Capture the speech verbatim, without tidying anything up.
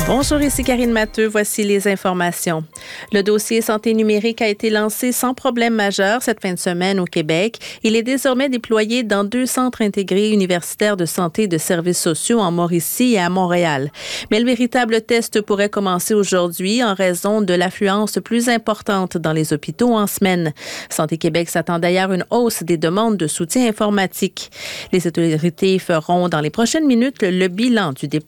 Bonjour, ici Karine Matteux. Voici les informations. Le dossier santé numérique a été lancé sans problème majeur cette fin de semaine au Québec. Il est désormais déployé dans deux centres intégrés universitaires de santé et de services sociaux en Mauricie et à Montréal. Mais le véritable test pourrait commencer aujourd'hui en raison de l'affluence plus importante dans les hôpitaux en semaine. Santé Québec s'attend d'ailleurs à une hausse des demandes de soutien informatique. Les autorités feront dans les prochaines minutes le bilan du déploiement